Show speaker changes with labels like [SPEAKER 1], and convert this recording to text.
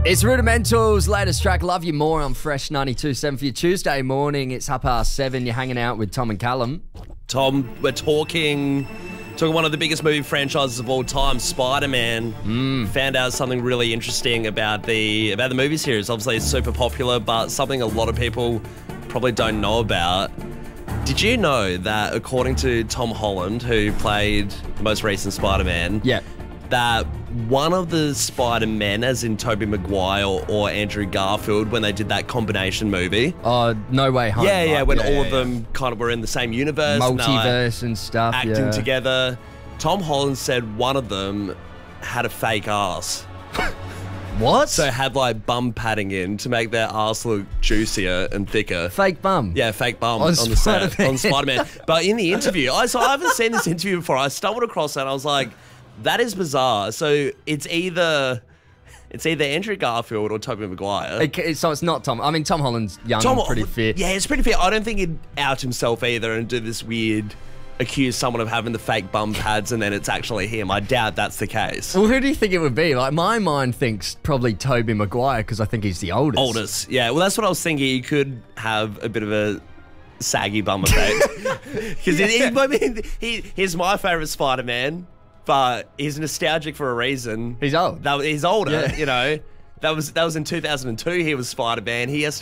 [SPEAKER 1] It's Rudimental's latest track, Love You More, on Fresh 92.7 for your Tuesday morning. It's 7:30. You're hanging out with Tom and Callum.
[SPEAKER 2] Tom, we're talking one of the biggest movie franchises of all time, Spider-Man. Found out something really interesting about the movie series. Obviously, it's super popular, but something a lot of people probably don't know about. Did you know that according to Tom Holland, who played the most recent Spider-Man, that one of the Spider-Men, as in Tobey Maguire or Andrew Garfield, when they did that combination movie.
[SPEAKER 1] No Way Home.
[SPEAKER 2] When all of them kind of were in the same universe.
[SPEAKER 1] Multiverse and stuff.
[SPEAKER 2] Acting together. Tom Holland said one of them had a fake ass.
[SPEAKER 1] What?
[SPEAKER 2] So had like bum padding in to make their ass look juicier and thicker.
[SPEAKER 1] Fake bum?
[SPEAKER 2] Yeah, fake bum on the set, on Spider-Man. But in the interview, I haven't seen this interview before. I stumbled across that and I was like, that is bizarre. So it's either Andrew Garfield or Tobey Maguire.
[SPEAKER 1] So it's not Tom. I mean, Tom Holland's young and pretty fit.
[SPEAKER 2] Yeah, it's pretty fit. I don't think he'd out himself either and do this weird, accuse someone of having the fake bum pads and then it's actually him. I doubt that's the case.
[SPEAKER 1] Well, who do you think it would be? Like, my mind thinks probably Tobey Maguire because I think he's the oldest.
[SPEAKER 2] Oldest, yeah. Well, that's what I was thinking. He could have a bit of a saggy bum effect. Because he's my favourite Spider-Man. But he's nostalgic for a reason.
[SPEAKER 1] He's old.
[SPEAKER 2] He's older, you know. That was in 2002. He was Spider-Man. He has